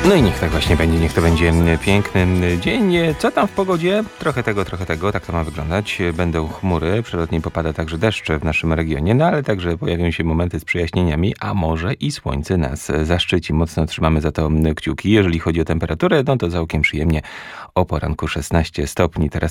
No i niech tak właśnie będzie, niech to będzie piękny dzień. Co tam w pogodzie? Trochę tego, tak to ma wyglądać. Będą chmury, przelotnie popada także deszcz w naszym regionie, no ale także pojawią się momenty z przejaśnieniami, a może i słońce nas zaszczyci. Mocno trzymamy za to kciuki. Jeżeli chodzi o temperaturę, no to całkiem przyjemnie o poranku 16 stopni. Teraz